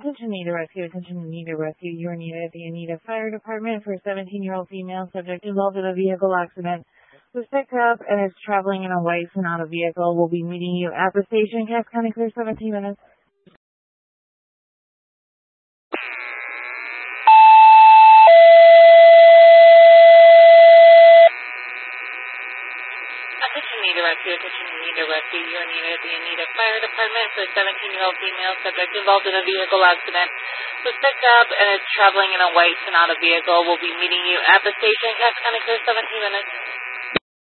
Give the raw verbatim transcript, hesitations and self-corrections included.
Attention Anita Rescue, attention Anita Rescue. You are needed at the Anita Fire Department for a seventeen-year-old female subject involved in a vehicle accident. Was picked up and is traveling in a white Sonata vehicle. We'll be meeting you at the station. Cass County Clear, seventeen minutes. Attention Anita Rescue, attention Anita Rescue. You are needed at the Anita Fire Department for a seventeen-year-old female subject involved in a vehicle accident. Was picked up and is traveling in a white Sonata vehicle. We'll be meeting you at the station. Cass County Clear, seventeen minutes.